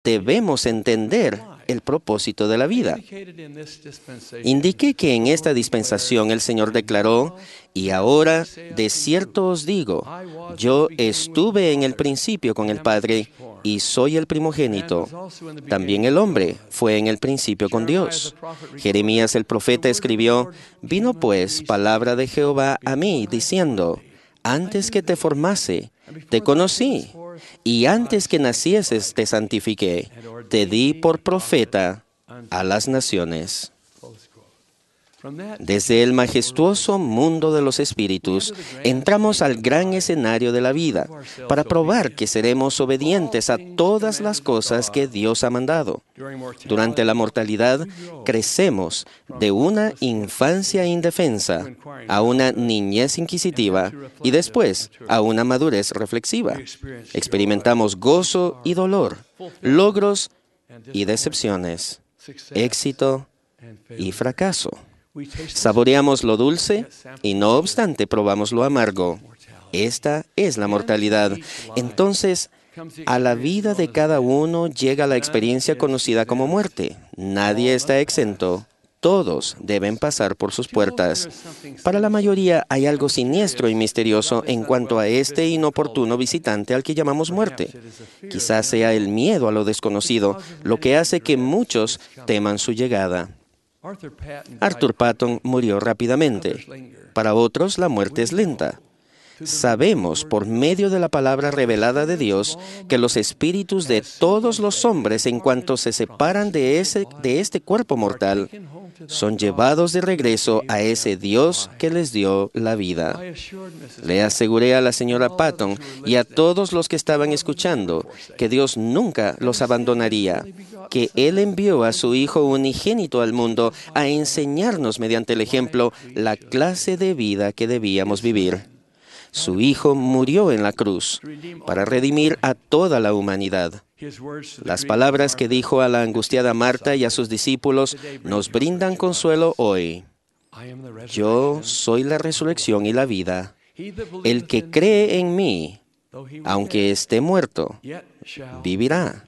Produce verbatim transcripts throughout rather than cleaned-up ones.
debemos entender el propósito de la vida. Indiqué que en esta dispensación el Señor declaró, y ahora de cierto os digo, yo estuve en el principio con el Padre y soy el primogénito. También el hombre fue en el principio con Dios. Jeremías el profeta escribió, vino pues palabra de Jehová a mí, diciendo, antes que te formase, te conocí, y antes que nacieses te santifiqué, te di por profeta a las naciones. Desde el majestuoso mundo de los espíritus, entramos al gran escenario de la vida para probar que seremos obedientes a todas las cosas que Dios ha mandado. Durante la mortalidad, crecemos de una infancia indefensa a una niñez inquisitiva y después a una madurez reflexiva. Experimentamos gozo y dolor, logros y decepciones, éxito y fracaso. Saboreamos lo dulce y no obstante probamos lo amargo. Esta es la mortalidad. Entonces, a la vida de cada uno llega la experiencia conocida como muerte. Nadie está exento. Todos deben pasar por sus puertas. Para la mayoría hay algo siniestro y misterioso en cuanto a este inoportuno visitante al que llamamos muerte. Quizás sea el miedo a lo desconocido lo que hace que muchos teman su llegada. Arthur Patton murió rápidamente. Para otros, la muerte es lenta. Sabemos por medio de la palabra revelada de Dios que los espíritus de todos los hombres, en cuanto se separan de, ese, de este cuerpo mortal, son llevados de regreso a ese Dios que les dio la vida. Le aseguré a la señora Patton y a todos los que estaban escuchando que Dios nunca los abandonaría, que Él envió a su Hijo unigénito al mundo a enseñarnos mediante el ejemplo la clase de vida que debíamos vivir. Su Hijo murió en la cruz para redimir a toda la humanidad. Las palabras que dijo a la angustiada Marta y a sus discípulos nos brindan consuelo hoy. Yo soy la resurrección y la vida. El que cree en mí, aunque esté muerto, vivirá.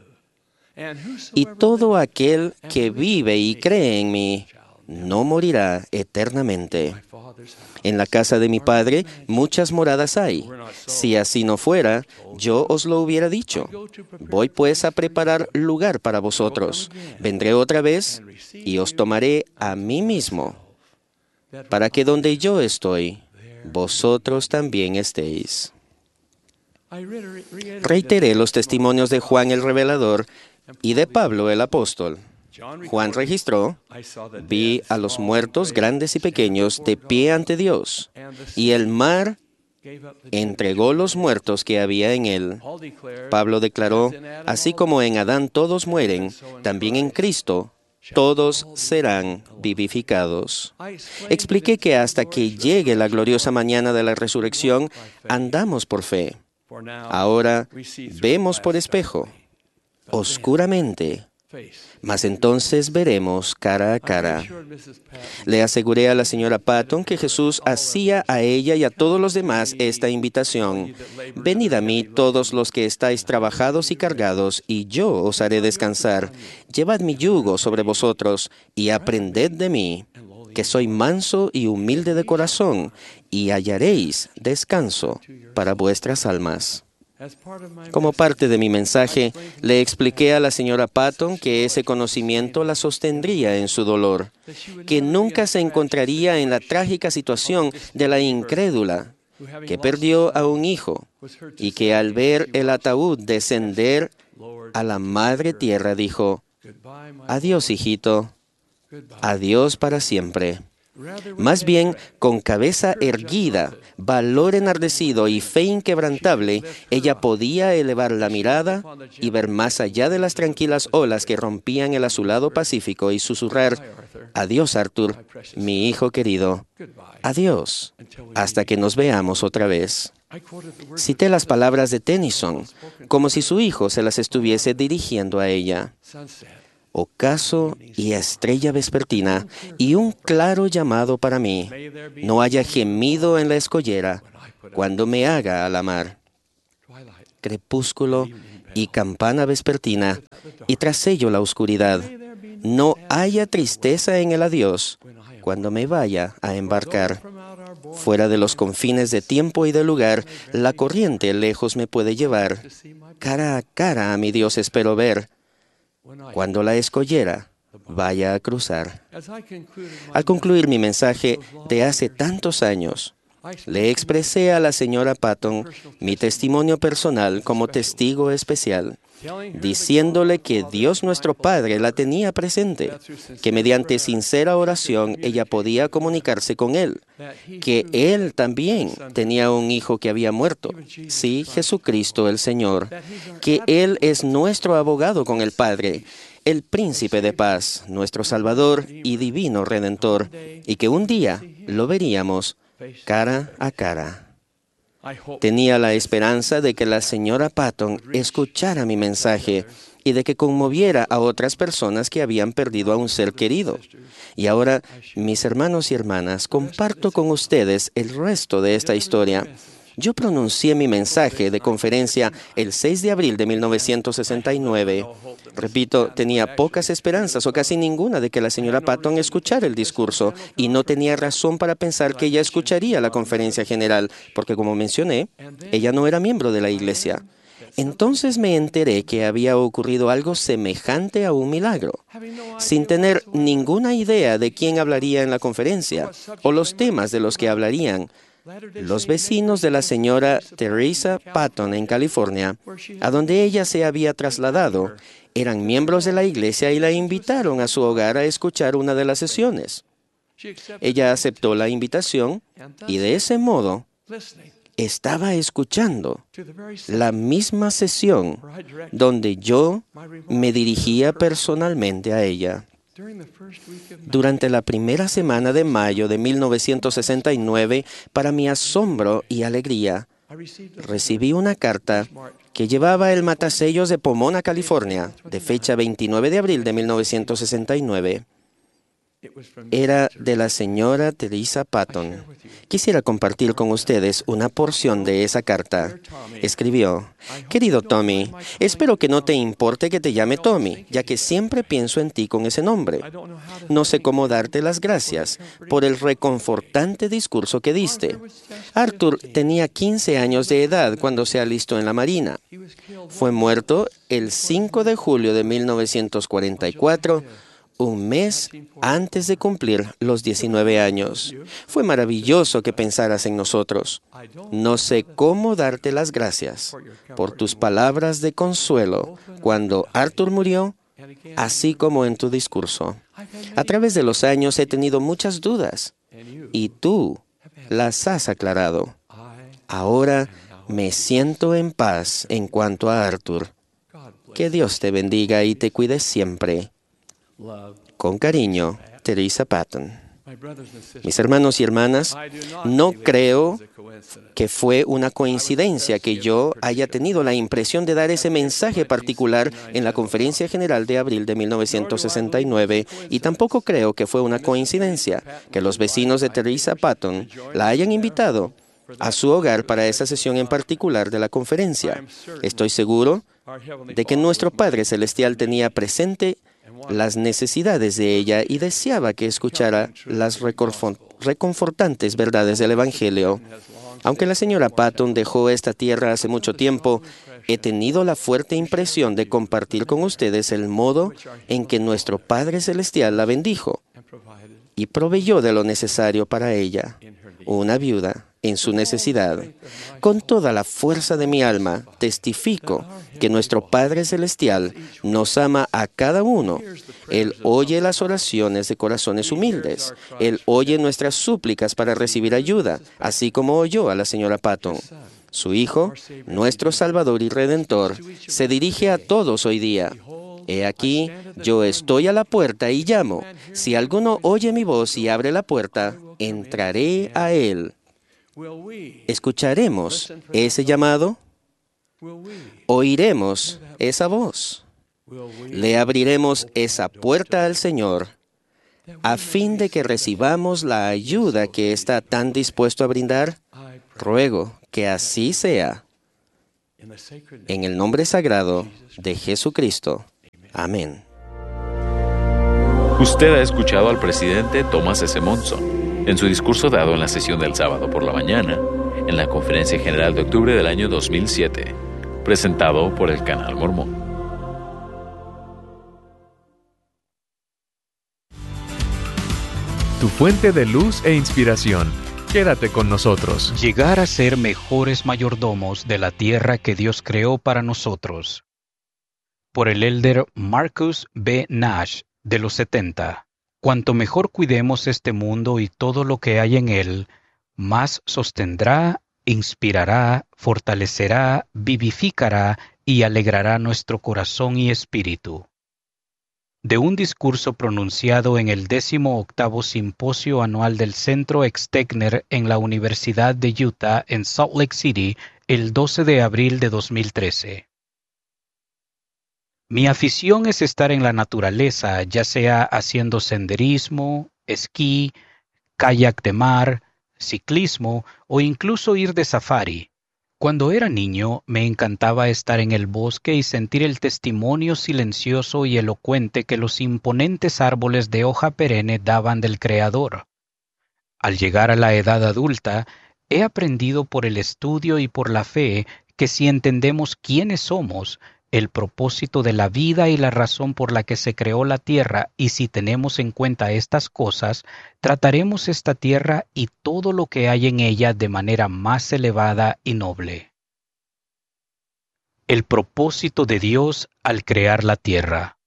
Y todo aquel que vive y cree en mí, no morirá eternamente. En la casa de mi Padre muchas moradas hay. Si así no fuera, yo os lo hubiera dicho. Voy pues a preparar lugar para vosotros. Vendré otra vez y os tomaré a mí mismo, para que donde yo estoy, vosotros también estéis. Reiteré los testimonios de Juan el Revelador y de Pablo el Apóstol. Juan registró, vi a los muertos grandes y pequeños de pie ante Dios, y el mar entregó los muertos que había en él. Pablo declaró, así como en Adán todos mueren, también en Cristo todos serán vivificados. Expliqué que hasta que llegue la gloriosa mañana de la resurrección, andamos por fe. Ahora vemos por espejo, oscuramente, mas entonces veremos cara a cara. Le aseguré a la señora Patton que Jesús hacía a ella y a todos los demás esta invitación. Venid a mí todos los que estáis trabajados y cargados, y yo os haré descansar. Llevad mi yugo sobre vosotros y aprended de mí, que soy manso y humilde de corazón, y hallaréis descanso para vuestras almas. Como parte de mi mensaje, le expliqué a la señora Patton que ese conocimiento la sostendría en su dolor, que nunca se encontraría en la trágica situación de la incrédula, que perdió a un hijo, y que al ver el ataúd descender a la madre tierra dijo, adiós, hijito, adiós para siempre. Más bien, con cabeza erguida, valor enardecido y fe inquebrantable, ella podía elevar la mirada y ver más allá de las tranquilas olas que rompían el azulado Pacífico y susurrar, adiós, Arthur, mi hijo querido, adiós, hasta que nos veamos otra vez. Cité las palabras de Tennyson, como si su hijo se las estuviese dirigiendo a ella. Ocaso y estrella vespertina, y un claro llamado para mí. No haya gemido en la escollera cuando me haga a la mar. Crepúsculo y campana vespertina, y tras ello la oscuridad. No haya tristeza en el adiós cuando me vaya a embarcar. Fuera de los confines de tiempo y de lugar, la corriente lejos me puede llevar. Cara a cara a mi Dios espero ver, cuando la escollera vaya a cruzar. Al concluir mi mensaje de hace tantos años, le expresé a la señora Patton mi testimonio personal como testigo especial, diciéndole que Dios nuestro Padre la tenía presente, que mediante sincera oración ella podía comunicarse con Él, que Él también tenía un hijo que había muerto, sí, Jesucristo el Señor, que Él es nuestro abogado con el Padre, el príncipe de paz, nuestro Salvador y divino Redentor, y que un día lo veríamos cara a cara. Tenía la esperanza de que la señora Patton escuchara mi mensaje y de que conmoviera a otras personas que habían perdido a un ser querido. Y ahora, mis hermanos y hermanas, comparto con ustedes el resto de esta historia. Yo pronuncié mi mensaje de conferencia el seis de abril de mil novecientos sesenta y nueve. Repito, tenía pocas esperanzas o casi ninguna de que la señora Patton escuchara el discurso y no tenía razón para pensar que ella escucharía la conferencia general, porque como mencioné, ella no era miembro de la iglesia. Entonces me enteré que había ocurrido algo semejante a un milagro. Sin tener ninguna idea de quién hablaría en la conferencia o los temas de los que hablarían, los vecinos de la señora Teresa Patton en California, a donde ella se había trasladado, eran miembros de la iglesia y la invitaron a su hogar a escuchar una de las sesiones. Ella aceptó la invitación y de ese modo estaba escuchando la misma sesión donde yo me dirigía personalmente a ella. Durante la primera semana de mayo de mil novecientos sesenta y nueve, para mi asombro y alegría, recibí una carta que llevaba el matasellos de Pomona, California, de fecha veintinueve de abril de mil novecientos sesenta y nueve. Era de la señora Teresa Patton. Quisiera compartir con ustedes una porción de esa carta. Escribió: Querido Tommy, espero que no te importe que te llame Tommy, ya que siempre pienso en ti con ese nombre. No sé cómo darte las gracias por el reconfortante discurso que diste. Arthur tenía quince años de edad cuando se alistó en la Marina. Fue muerto el cinco de julio de mil novecientos cuarenta y cuatro, un mes antes de cumplir los diecinueve años. Fue maravilloso que pensaras en nosotros. No sé cómo darte las gracias por tus palabras de consuelo cuando Arthur murió, así como en tu discurso. A través de los años he tenido muchas dudas y tú las has aclarado. Ahora me siento en paz en cuanto a Arthur. Que Dios te bendiga y te cuide siempre. Con cariño, Teresa Patton. Mis hermanos y hermanas, no creo que fue una coincidencia que yo haya tenido la impresión de dar ese mensaje particular en la Conferencia General de abril de mil novecientos sesenta y nueve, y tampoco creo que fue una coincidencia que los vecinos de Teresa Patton la hayan invitado a su hogar para esa sesión en particular de la conferencia. Estoy seguro de que nuestro Padre Celestial tenía presente las necesidades de ella y deseaba que escuchara las reconfortantes verdades del Evangelio. Aunque la señora Patton dejó esta tierra hace mucho tiempo, he tenido la fuerte impresión de compartir con ustedes el modo en que nuestro Padre Celestial la bendijo y proveyó de lo necesario para ella, una viuda en su necesidad. Con toda la fuerza de mi alma, testifico que nuestro Padre Celestial nos ama a cada uno. Él oye las oraciones de corazones humildes. Él oye nuestras súplicas para recibir ayuda, así como oyó a la señora Patton. Su Hijo, nuestro Salvador y Redentor, se dirige a todos hoy día. He aquí, yo estoy a la puerta y llamo. Si alguno oye mi voz y abre la puerta, entraré a él. ¿Escucharemos ese llamado? ¿Oiremos esa voz? ¿Le abriremos esa puerta al Señor a fin de que recibamos la ayuda que está tan dispuesto a brindar? Ruego que así sea. En el nombre sagrado de Jesucristo. Amén. Usted ha escuchado al presidente Thomas S. Monson en su discurso dado en la sesión del sábado por la mañana en la Conferencia General de octubre del año dos mil siete, presentado por el Canal Mormón. Tu fuente de luz e inspiración. Quédate con nosotros. Llegar a ser mejores mayordomos de la tierra que Dios creó para nosotros. Por el elder Marcus B. Nash, de los setenta. Cuanto mejor cuidemos este mundo y todo lo que hay en él, más sostendrá, inspirará, fortalecerá, vivificará y alegrará nuestro corazón y espíritu. De un discurso pronunciado en el décimo octavo simposio anual del Centro Extegner en la Universidad de Utah en Salt Lake City el doce de abril de dos mil trece. Mi afición es estar en la naturaleza, ya sea haciendo senderismo, esquí, kayak de mar, ciclismo o incluso ir de safari. Cuando era niño, me encantaba estar en el bosque y sentir el testimonio silencioso y elocuente que los imponentes árboles de hoja perenne daban del Creador. Al llegar a la edad adulta, he aprendido por el estudio y por la fe que si entendemos quiénes somos, el propósito de la vida y la razón por la que se creó la tierra, y si tenemos en cuenta estas cosas, trataremos esta tierra y todo lo que hay en ella de manera más elevada y noble. El propósito de Dios al crear la tierra.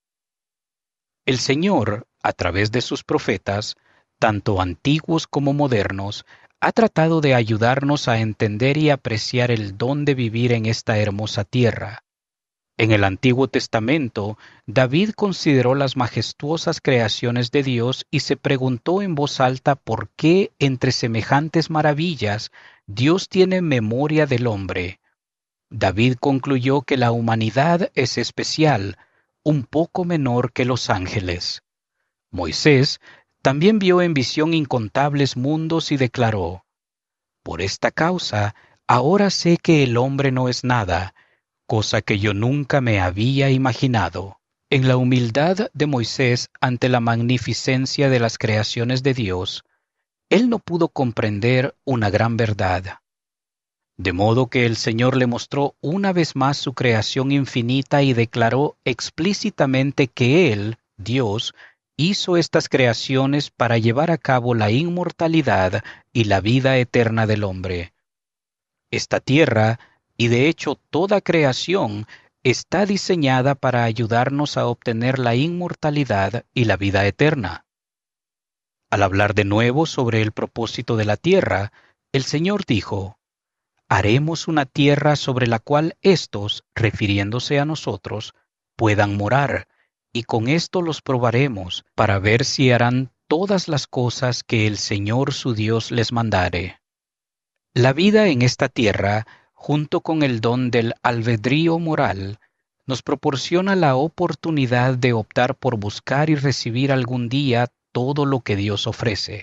El Señor, a través de sus profetas, tanto antiguos como modernos, ha tratado de ayudarnos a entender y apreciar el don de vivir en esta hermosa tierra. En el Antiguo Testamento, David consideró las majestuosas creaciones de Dios y se preguntó en voz alta por qué, entre semejantes maravillas, Dios tiene memoria del hombre. David concluyó que la humanidad es especial, un poco menor que los ángeles. Moisés también vio en visión incontables mundos y declaró: «Por esta causa, ahora sé que el hombre no es nada, cosa que yo nunca me había imaginado». En la humildad de Moisés ante la magnificencia de las creaciones de Dios, él no pudo comprender una gran verdad. De modo que el Señor le mostró una vez más su creación infinita y declaró explícitamente que Él, Dios, hizo estas creaciones para llevar a cabo la inmortalidad y la vida eterna del hombre. Esta tierra, y de hecho toda creación, está diseñada para ayudarnos a obtener la inmortalidad y la vida eterna. Al hablar de nuevo sobre el propósito de la tierra, el Señor dijo: «Haremos una tierra sobre la cual éstos, refiriéndose a nosotros, puedan morar, y con esto los probaremos, para ver si harán todas las cosas que el Señor su Dios les mandare». La vida en esta tierra, junto con el don del albedrío moral, nos proporciona la oportunidad de optar por buscar y recibir algún día todo lo que Dios ofrece.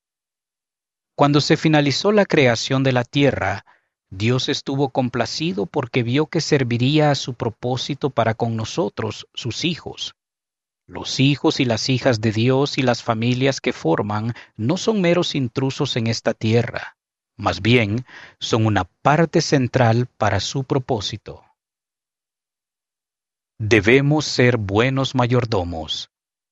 Cuando se finalizó la creación de la tierra, Dios estuvo complacido porque vio que serviría a su propósito para con nosotros, sus hijos. Los hijos y las hijas de Dios y las familias que forman no son meros intrusos en esta tierra. Más bien, son una parte central para su propósito. Debemos ser buenos mayordomos.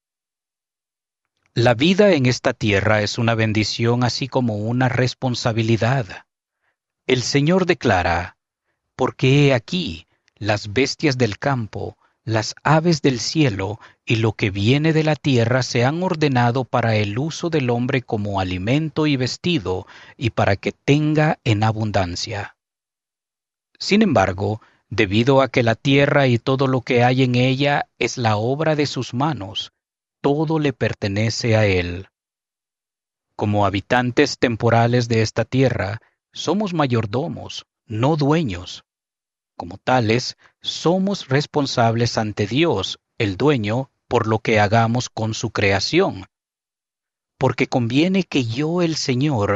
La vida en esta tierra es una bendición así como una responsabilidad. El Señor declara: «Porque he aquí, las bestias del campo, las aves del cielo y lo que viene de la tierra se han ordenado para el uso del hombre como alimento y vestido, y para que tenga en abundancia». Sin embargo, debido a que la tierra y todo lo que hay en ella es la obra de sus manos, todo le pertenece a Él. Como habitantes temporales de esta tierra, somos mayordomos, no dueños. Como tales, somos responsables ante Dios, el dueño, por lo que hagamos con su creación. Porque conviene que yo, el Señor,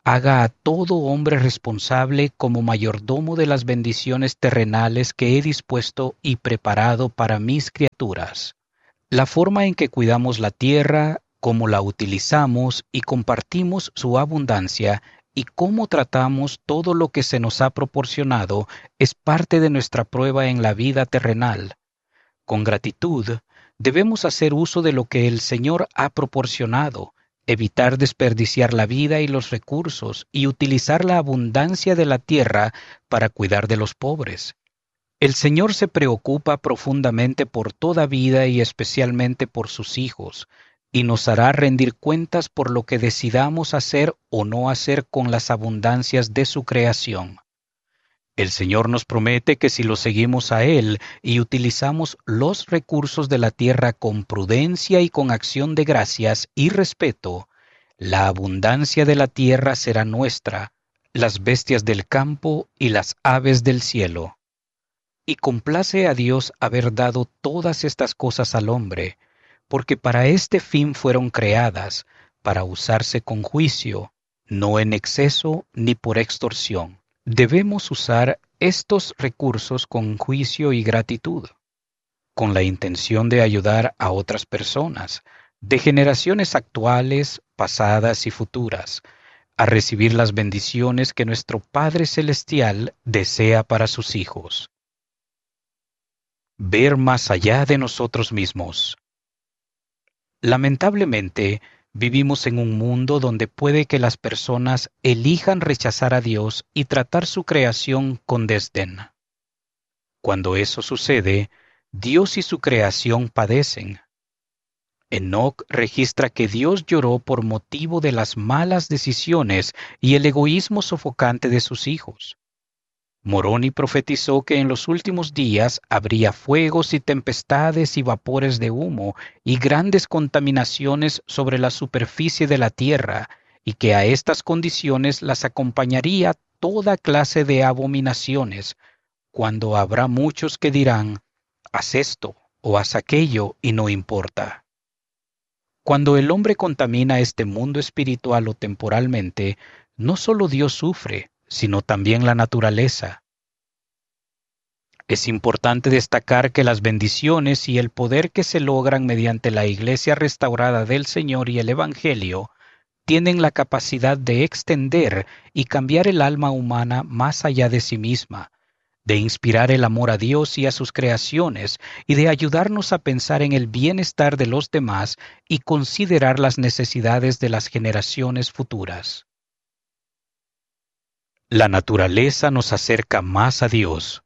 haga a todo hombre responsable como mayordomo de las bendiciones terrenales que he dispuesto y preparado para mis criaturas. La forma en que cuidamos la tierra, cómo la utilizamos y compartimos su abundancia, y cómo tratamos todo lo que se nos ha proporcionado es parte de nuestra prueba en la vida terrenal. Con gratitud, debemos hacer uso de lo que el Señor ha proporcionado, evitar desperdiciar la vida y los recursos y utilizar la abundancia de la tierra para cuidar de los pobres. El Señor se preocupa profundamente por toda vida y especialmente por sus hijos, y nos hará rendir cuentas por lo que decidamos hacer o no hacer con las abundancias de su creación. El Señor nos promete que si lo seguimos a Él y utilizamos los recursos de la tierra con prudencia y con acción de gracias y respeto, la abundancia de la tierra será nuestra, las bestias del campo y las aves del cielo. Y complace a Dios haber dado todas estas cosas al hombre, porque para este fin fueron creadas, para usarse con juicio, no en exceso ni por extorsión. Debemos usar estos recursos con juicio y gratitud, con la intención de ayudar a otras personas, de generaciones actuales, pasadas y futuras, a recibir las bendiciones que nuestro Padre Celestial desea para sus hijos. Ver más allá de nosotros mismos. Lamentablemente, vivimos en un mundo donde puede que las personas elijan rechazar a Dios y tratar su creación con desdén. Cuando eso sucede, Dios y su creación padecen. Enoc registra que Dios lloró por motivo de las malas decisiones y el egoísmo sofocante de sus hijos. Moroni profetizó que en los últimos días habría fuegos y tempestades y vapores de humo y grandes contaminaciones sobre la superficie de la tierra, y que a estas condiciones las acompañaría toda clase de abominaciones, cuando habrá muchos que dirán, haz esto o haz aquello y no importa. Cuando el hombre contamina este mundo espiritual o temporalmente, no solo Dios sufre, sino también la naturaleza. Es importante destacar que las bendiciones y el poder que se logran mediante la Iglesia restaurada del Señor y el Evangelio tienen la capacidad de extender y cambiar el alma humana más allá de sí misma, de inspirar el amor a Dios y a sus creaciones y de ayudarnos a pensar en el bienestar de los demás y considerar las necesidades de las generaciones futuras. La naturaleza nos acerca más a Dios.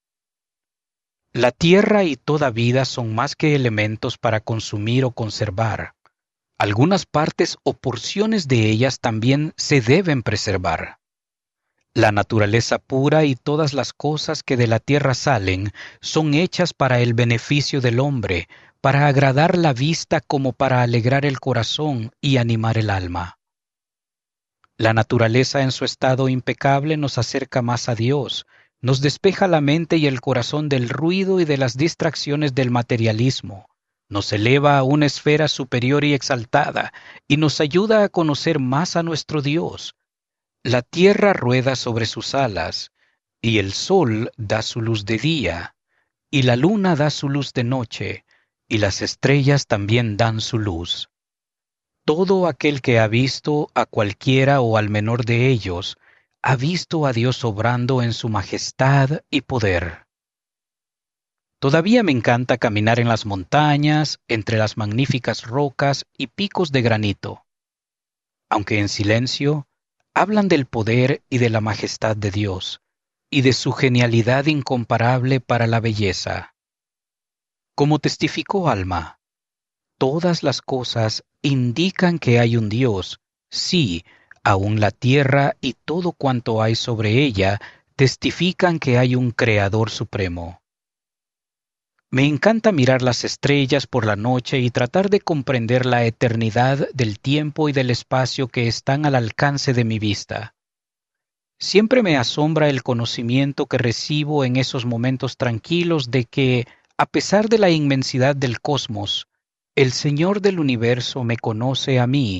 La tierra y toda vida son más que elementos para consumir o conservar. Algunas partes o porciones de ellas también se deben preservar. La naturaleza pura y todas las cosas que de la tierra salen son hechas para el beneficio del hombre, para agradar la vista como para alegrar el corazón y animar el alma. La naturaleza en su estado impecable nos acerca más a Dios, nos despeja la mente y el corazón del ruido y de las distracciones del materialismo, nos eleva a una esfera superior y exaltada y nos ayuda a conocer más a nuestro Dios. La tierra rueda sobre sus alas, y el sol da su luz de día, y la luna da su luz de noche, y las estrellas también dan su luz. Todo aquel que ha visto a cualquiera o al menor de ellos, ha visto a Dios obrando en su majestad y poder. Todavía me encanta caminar en las montañas, entre las magníficas rocas y picos de granito. Aunque en silencio, hablan del poder y de la majestad de Dios, y de su genialidad incomparable para la belleza. Como testificó Alma, todas las cosas indican que hay un Dios, sí, aún la tierra y todo cuanto hay sobre ella testifican que hay un Creador supremo. Me encanta mirar las estrellas por la noche y tratar de comprender la eternidad del tiempo y del espacio que están al alcance de mi vista. Siempre me asombra el conocimiento que recibo en esos momentos tranquilos de que, a pesar de la inmensidad del cosmos, el Señor del universo me conoce a mí,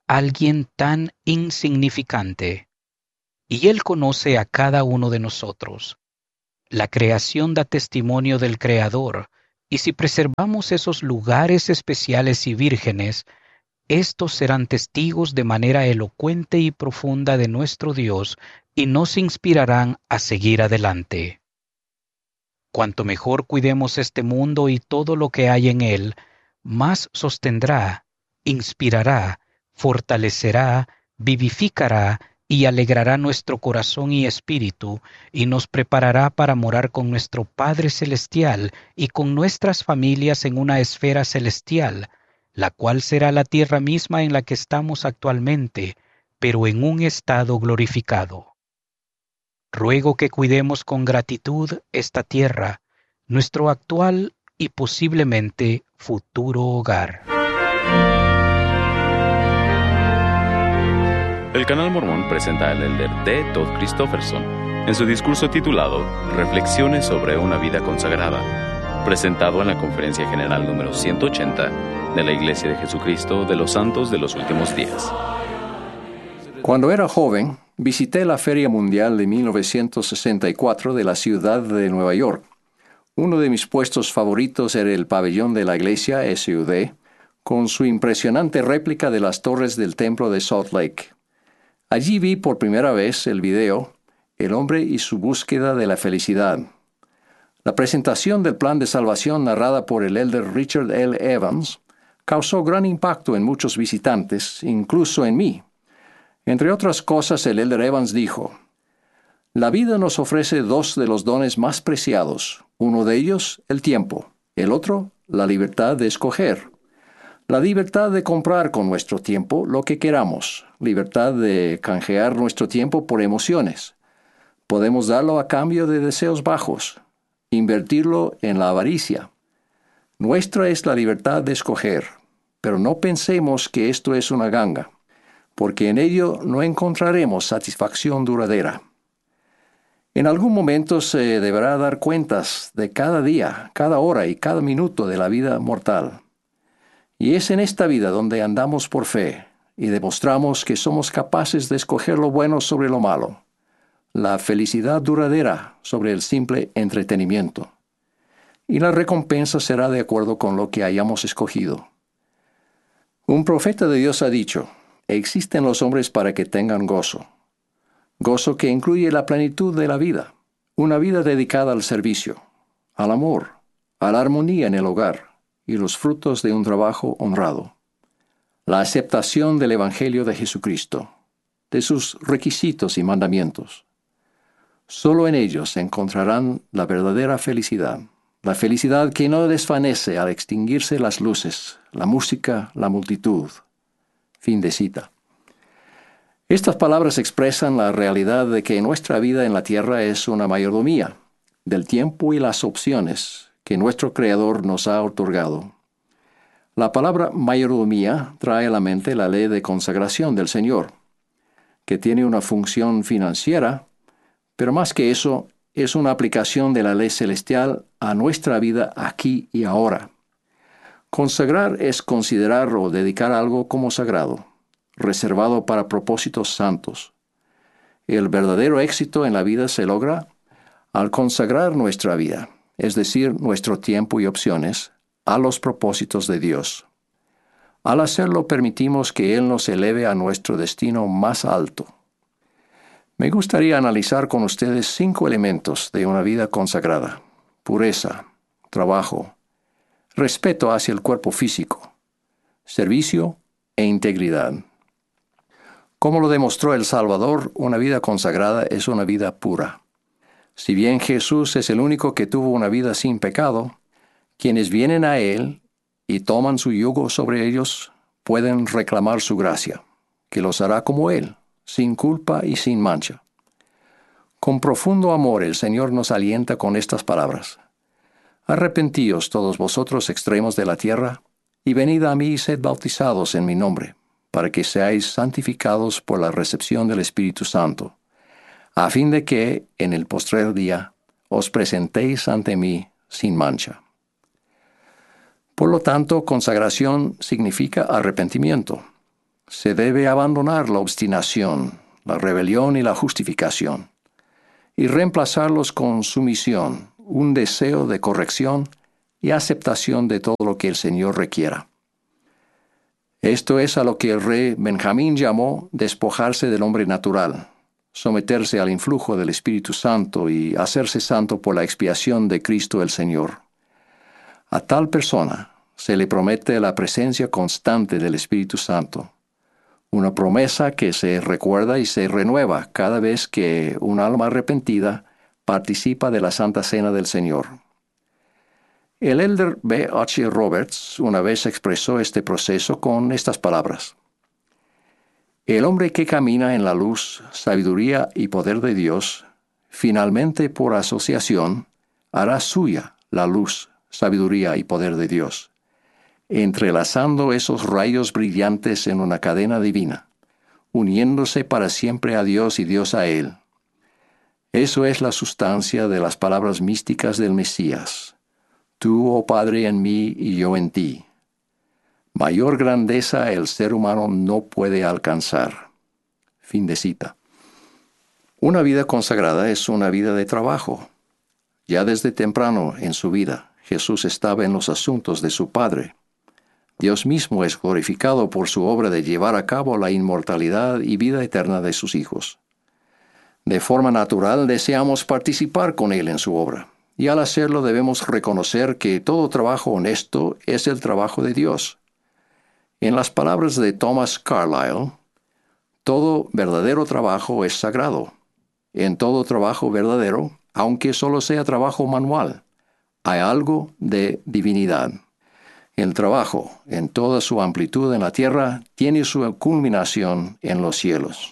alguien tan insignificante. Y Él conoce a cada uno de nosotros. La creación da testimonio del Creador, y si preservamos esos lugares especiales y vírgenes, estos serán testigos de manera elocuente y profunda de nuestro Dios y nos inspirarán a seguir adelante. Cuanto mejor cuidemos este mundo y todo lo que hay en él, más sostendrá, inspirará, fortalecerá, vivificará y alegrará nuestro corazón y espíritu, y nos preparará para morar con nuestro Padre Celestial y con nuestras familias en una esfera celestial, la cual será la tierra misma en la que estamos actualmente, pero en un estado glorificado. Ruego que cuidemos con gratitud esta tierra, nuestro actual y posiblemente futuro hogar. El Canal Mormón presenta al elder D. Todd Christofferson en su discurso titulado Reflexiones sobre una vida consagrada, presentado en la Conferencia General número ciento ochenta de la Iglesia de Jesucristo de los Santos de los Últimos Días. Cuando era joven, visité la Feria Mundial de mil novecientos sesenta y cuatro de la ciudad de Nueva York. Uno de mis puestos favoritos era el pabellón de la iglesia S U D, con su impresionante réplica de las torres del templo de Salt Lake. Allí vi por primera vez el video El hombre y su búsqueda de la felicidad. La presentación del plan de salvación narrada por el elder Richard L. Evans causó gran impacto en muchos visitantes, incluso en mí. Entre otras cosas, el elder Evans dijo: La vida nos ofrece dos de los dones más preciados, uno de ellos el tiempo, el otro la libertad de escoger. La libertad de comprar con nuestro tiempo lo que queramos, libertad de canjear nuestro tiempo por emociones. Podemos darlo a cambio de deseos bajos, invertirlo en la avaricia. Nuestra es la libertad de escoger, pero no pensemos que esto es una ganga, porque en ello no encontraremos satisfacción duradera. En algún momento se deberá dar cuentas de cada día, cada hora y cada minuto de la vida mortal. Y es en esta vida donde andamos por fe y demostramos que somos capaces de escoger lo bueno sobre lo malo, la felicidad duradera sobre el simple entretenimiento. Y la recompensa será de acuerdo con lo que hayamos escogido. Un profeta de Dios ha dicho: existen los hombres para que tengan gozo. Gozo que incluye la plenitud de la vida, una vida dedicada al servicio, al amor, a la armonía en el hogar y los frutos de un trabajo honrado. La aceptación del Evangelio de Jesucristo, de sus requisitos y mandamientos. Solo en ellos encontrarán la verdadera felicidad, la felicidad que no desvanece al extinguirse las luces, la música, la multitud. Fin de cita. Estas palabras expresan la realidad de que nuestra vida en la tierra es una mayordomía del tiempo y las opciones que nuestro Creador nos ha otorgado. La palabra mayordomía trae a la mente la ley de consagración del Señor, que tiene una función financiera, pero más que eso, es una aplicación de la ley celestial a nuestra vida aquí y ahora. Consagrar es considerar o dedicar algo como sagrado, reservado para propósitos santos. El verdadero éxito en la vida se logra al consagrar nuestra vida, es decir, nuestro tiempo y opciones, a los propósitos de Dios. Al hacerlo, permitimos que Él nos eleve a nuestro destino más alto. Me gustaría analizar con ustedes cinco elementos de una vida consagrada: pureza, trabajo, respeto hacia el cuerpo físico, servicio e integridad. Como lo demostró el Salvador, una vida consagrada es una vida pura. Si bien Jesús es el único que tuvo una vida sin pecado, quienes vienen a Él y toman su yugo sobre ellos pueden reclamar su gracia, que los hará como Él, sin culpa y sin mancha. Con profundo amor el Señor nos alienta con estas palabras: Arrepentíos todos vosotros extremos de la tierra, y venid a mí y sed bautizados en mi nombre, para que seáis santificados por la recepción del Espíritu Santo, a fin de que, en el postrer día, os presentéis ante mí sin mancha. Por lo tanto, consagración significa arrepentimiento. Se debe abandonar la obstinación, la rebelión y la justificación, y reemplazarlos con sumisión, un deseo de corrección y aceptación de todo lo que el Señor requiera. Esto es a lo que el rey Benjamín llamó despojarse del hombre natural, someterse al influjo del Espíritu Santo y hacerse santo por la expiación de Cristo el Señor. A tal persona se le promete la presencia constante del Espíritu Santo, una promesa que se recuerda y se renueva cada vez que un alma arrepentida participa de la Santa Cena del Señor. El elder B H Roberts una vez expresó este proceso con estas palabras: el hombre que camina en la luz, sabiduría y poder de Dios, finalmente por asociación, hará suya la luz, sabiduría y poder de Dios, entrelazando esos rayos brillantes en una cadena divina, uniéndose para siempre a Dios y Dios a él. Eso es la sustancia de las palabras místicas del Mesías: tú, oh Padre, en mí y yo en ti. Mayor grandeza el ser humano no puede alcanzar. Fin de cita. Una vida consagrada es una vida de trabajo. Ya desde temprano en su vida, Jesús estaba en los asuntos de su Padre. Dios mismo es glorificado por su obra de llevar a cabo la inmortalidad y vida eterna de sus hijos. De forma natural deseamos participar con Él en su obra, y al hacerlo debemos reconocer que todo trabajo honesto es el trabajo de Dios. En las palabras de Thomas Carlyle, todo verdadero trabajo es sagrado. En todo trabajo verdadero, aunque solo sea trabajo manual, hay algo de divinidad. El trabajo, en toda su amplitud en la tierra, tiene su culminación en los cielos.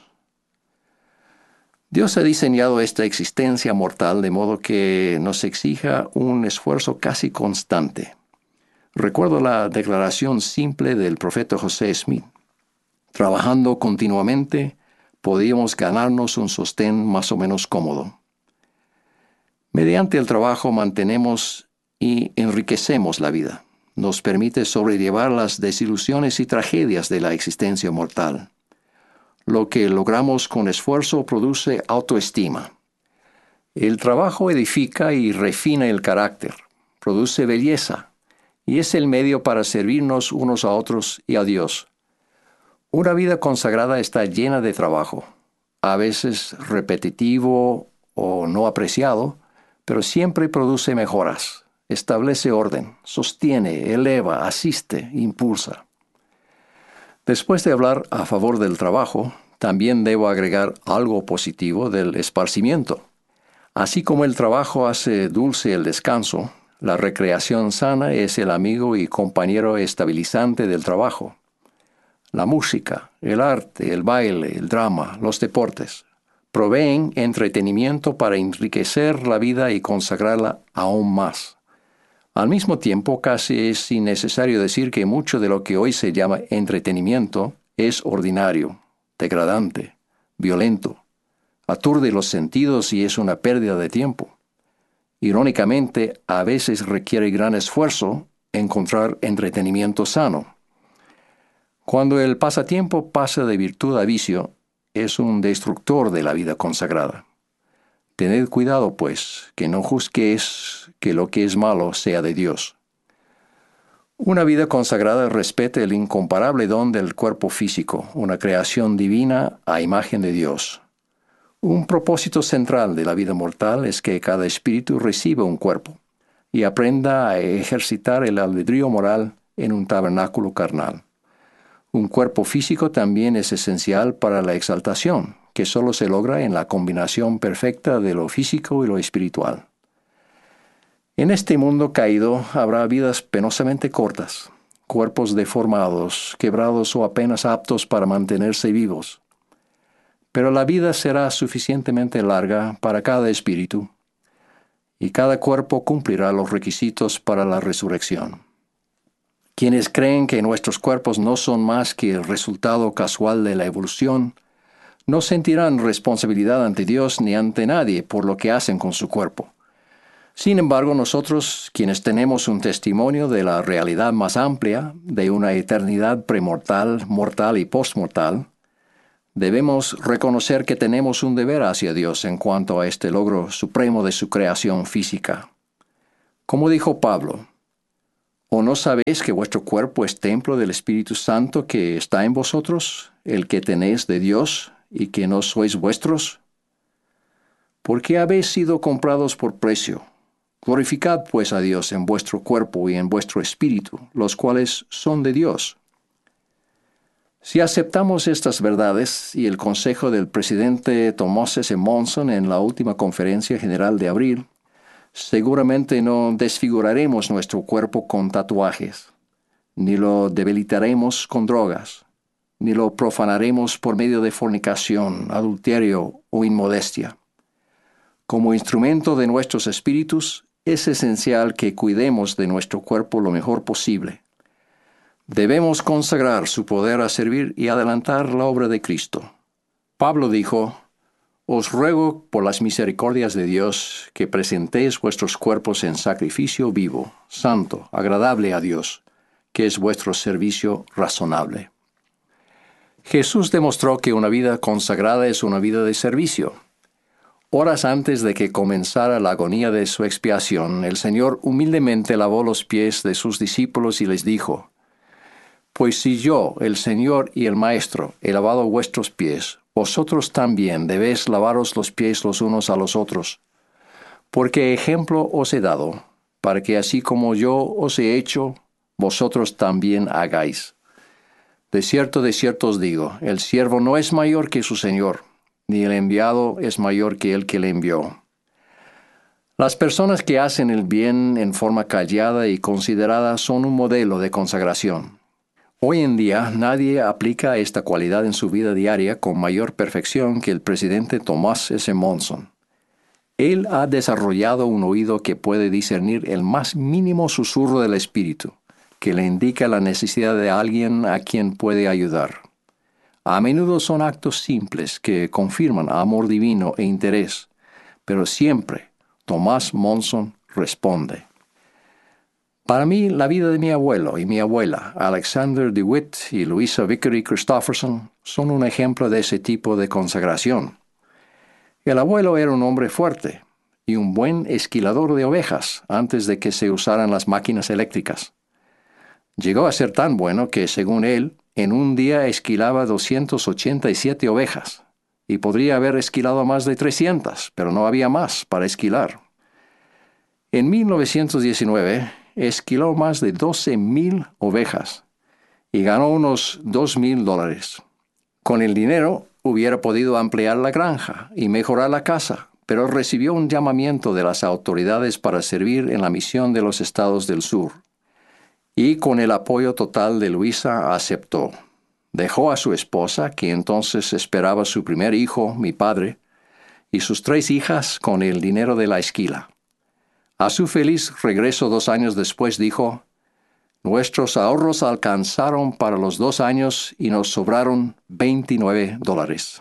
Dios ha diseñado esta existencia mortal de modo que nos exija un esfuerzo casi constante. Recuerdo la declaración simple del profeta José Smith: trabajando continuamente, podíamos ganarnos un sostén más o menos cómodo. Mediante el trabajo mantenemos y enriquecemos la vida. Nos permite sobrellevar las desilusiones y tragedias de la existencia mortal. Lo que logramos con esfuerzo produce autoestima. El trabajo edifica y refina el carácter, produce belleza, y es el medio para servirnos unos a otros y a Dios. Una vida consagrada está llena de trabajo, a veces repetitivo o no apreciado, pero siempre produce mejoras, establece orden, sostiene, eleva, asiste, impulsa. Después de hablar a favor del trabajo, también debo agregar algo positivo del esparcimiento. Así como el trabajo hace dulce el descanso, la recreación sana es el amigo y compañero estabilizante del trabajo. La música, el arte, el baile, el drama, los deportes proveen entretenimiento para enriquecer la vida y consagrarla aún más. Al mismo tiempo, casi es innecesario decir que mucho de lo que hoy se llama entretenimiento es ordinario, degradante, violento, aturde los sentidos y es una pérdida de tiempo. Irónicamente, a veces requiere gran esfuerzo encontrar entretenimiento sano. Cuando el pasatiempo pasa de virtud a vicio, es un destructor de la vida consagrada. Tened cuidado, pues, que no juzguéis que lo que es malo sea de Dios. Una vida consagrada respeta el incomparable don del cuerpo físico, una creación divina a imagen de Dios. Un propósito central de la vida mortal es que cada espíritu reciba un cuerpo y aprenda a ejercitar el albedrío moral en un tabernáculo carnal. Un cuerpo físico también es esencial para la exaltación, que solo se logra en la combinación perfecta de lo físico y lo espiritual. En este mundo caído habrá vidas penosamente cortas, cuerpos deformados, quebrados o apenas aptos para mantenerse vivos. Pero la vida será suficientemente larga para cada espíritu, y cada cuerpo cumplirá los requisitos para la resurrección. Quienes creen que nuestros cuerpos no son más que el resultado casual de la evolución, no sentirán responsabilidad ante Dios ni ante nadie por lo que hacen con su cuerpo. Sin embargo, nosotros, quienes tenemos un testimonio de la realidad más amplia, de una eternidad premortal, mortal y postmortal, debemos reconocer que tenemos un deber hacia Dios en cuanto a este logro supremo de su creación física. Como dijo Pablo, ¿o no sabéis que vuestro cuerpo es templo del Espíritu Santo que está en vosotros, el que tenéis de Dios, y que no sois vuestros? Porque habéis sido comprados por precio. Glorificad pues a Dios en vuestro cuerpo y en vuestro espíritu, los cuales son de Dios. Si aceptamos estas verdades y el consejo del presidente Thomas S. Monson en la última conferencia general de abril, seguramente no desfiguraremos nuestro cuerpo con tatuajes, ni lo debilitaremos con drogas, ni lo profanaremos por medio de fornicación, adulterio o inmodestia. Como instrumento de nuestros espíritus, es esencial que cuidemos de nuestro cuerpo lo mejor posible. Debemos consagrar su poder a servir y adelantar la obra de Cristo. Pablo dijo, «Os ruego por las misericordias de Dios que presentéis vuestros cuerpos en sacrificio vivo, santo, agradable a Dios, que es vuestro servicio razonable». Jesús demostró que una vida consagrada es una vida de servicio. Horas antes de que comenzara la agonía de su expiación, el Señor humildemente lavó los pies de sus discípulos y les dijo, «Pues si yo, el Señor y el Maestro, he lavado vuestros pies, vosotros también debéis lavaros los pies los unos a los otros. Porque ejemplo os he dado, para que así como yo os he hecho, vosotros también hagáis. De cierto, de cierto os digo, el siervo no es mayor que su Señor, ni el enviado es mayor que el que le envió». Las personas que hacen el bien en forma callada y considerada son un modelo de consagración. Hoy en día nadie aplica esta cualidad en su vida diaria con mayor perfección que el presidente Thomas S. Monson. Él ha desarrollado un oído que puede discernir el más mínimo susurro del espíritu, que le indica la necesidad de alguien a quien puede ayudar. A menudo son actos simples que confirman amor divino e interés, pero siempre Thomas Monson responde. Para mí, la vida de mi abuelo y mi abuela, Alexander DeWitt y Louisa Vickery Christofferson, son un ejemplo de ese tipo de consagración. El abuelo era un hombre fuerte y un buen esquilador de ovejas antes de que se usaran las máquinas eléctricas. Llegó a ser tan bueno que, según él, en un día esquilaba doscientas ochenta y siete ovejas, y podría haber esquilado más de trescientas, pero no había más para esquilar. En mil novecientos diecinueve, esquiló más de doce mil ovejas y ganó unos dos mil dólares. Con el dinero hubiera podido ampliar la granja y mejorar la casa, pero recibió un llamamiento de las autoridades para servir en la misión de los estados del sur. Y con el apoyo total de Luisa aceptó. Dejó a su esposa, que entonces esperaba su primer hijo, mi padre, y sus tres hijas con el dinero de la esquila. A su feliz regreso dos años después dijo, «Nuestros ahorros alcanzaron para los dos años y nos sobraron veintinueve dólares».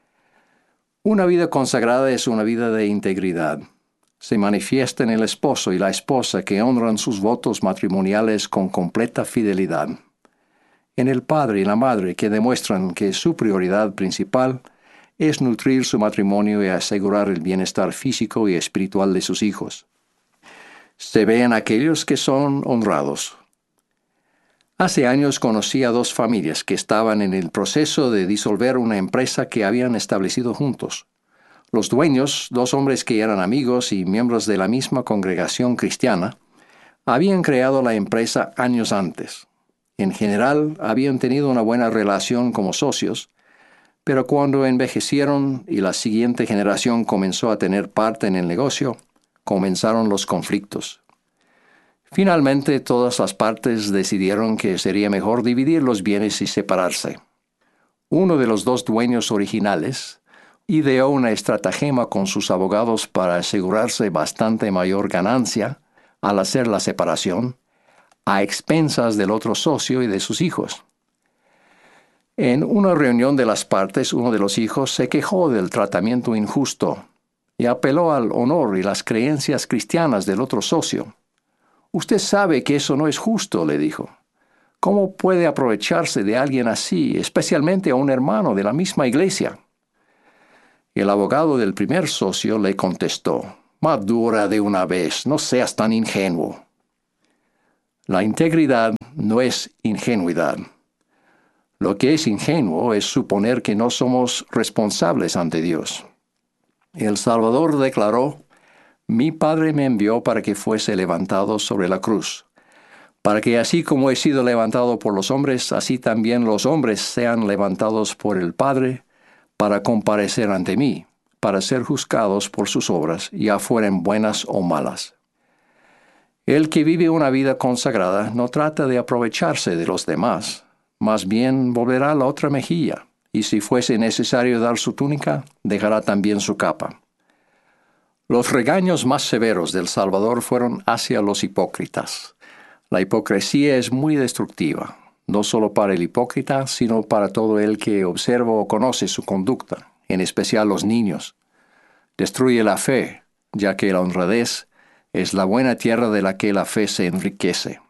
Una vida consagrada es una vida de integridad. Se manifiesta en el esposo y la esposa que honran sus votos matrimoniales con completa fidelidad. En el padre y la madre que demuestran que su prioridad principal es nutrir su matrimonio y asegurar el bienestar físico y espiritual de sus hijos. Se ve en aquellos que son honrados. Hace años conocí a dos familias que estaban en el proceso de disolver una empresa que habían establecido juntos. Los dueños, dos hombres que eran amigos y miembros de la misma congregación cristiana, habían creado la empresa años antes. En general, habían tenido una buena relación como socios, pero cuando envejecieron y la siguiente generación comenzó a tener parte en el negocio, comenzaron los conflictos. Finalmente, todas las partes decidieron que sería mejor dividir los bienes y separarse. Uno de los dos dueños originales ideó una estratagema con sus abogados para asegurarse bastante mayor ganancia al hacer la separación, a expensas del otro socio y de sus hijos. En una reunión de las partes, uno de los hijos se quejó del tratamiento injusto y apeló al honor y las creencias cristianas del otro socio. «Usted sabe que eso no es justo», le dijo. «¿Cómo puede aprovecharse de alguien así, especialmente a un hermano de la misma iglesia?» El abogado del primer socio le contestó: «Madura de una vez, no seas tan ingenuo». La integridad no es ingenuidad. Lo que es ingenuo es suponer que no somos responsables ante Dios. El Salvador declaró: «Mi Padre me envió para que fuese levantado sobre la cruz, para que así como he sido levantado por los hombres, así también los hombres sean levantados por el Padre, para comparecer ante mí, para ser juzgados por sus obras, ya fueren buenas o malas». El que vive una vida consagrada no trata de aprovecharse de los demás, más bien volverá la otra mejilla, y si fuese necesario dar su túnica, dejará también su capa. Los regaños más severos del Salvador fueron hacia los hipócritas. La hipocresía es muy destructiva, no solo para el hipócrita, sino para todo el que observa o conoce su conducta, en especial los niños. Destruye la fe, ya que la honradez es la buena tierra de la que la fe se enriquece.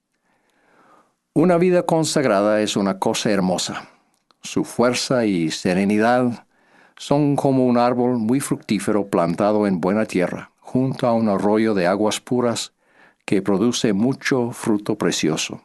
Una vida consagrada es una cosa hermosa. Su fuerza y serenidad son como un árbol muy fructífero plantado en buena tierra, junto a un arroyo de aguas puras que produce mucho fruto precioso.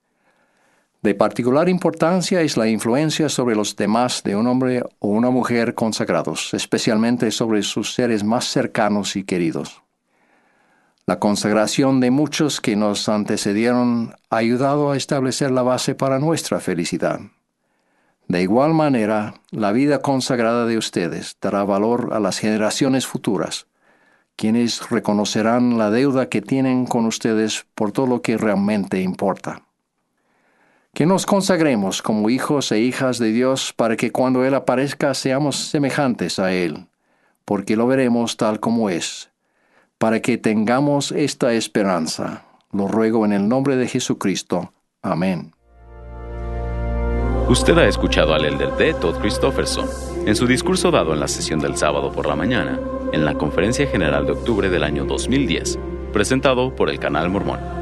De particular importancia es la influencia sobre los demás de un hombre o una mujer consagrados, especialmente sobre sus seres más cercanos y queridos. La consagración de muchos que nos antecedieron ha ayudado a establecer la base para nuestra felicidad. De igual manera, la vida consagrada de ustedes dará valor a las generaciones futuras, quienes reconocerán la deuda que tienen con ustedes por todo lo que realmente importa. Que nos consagremos como hijos e hijas de Dios para que cuando Él aparezca seamos semejantes a Él, porque lo veremos tal como es. Para que tengamos esta esperanza, lo ruego en el nombre de Jesucristo. Amén. Usted ha escuchado al elder D. Todd Christofferson en su discurso dado en la sesión del sábado por la mañana en la Conferencia General de Octubre del año dos mil diez, presentado por el Canal Mormón.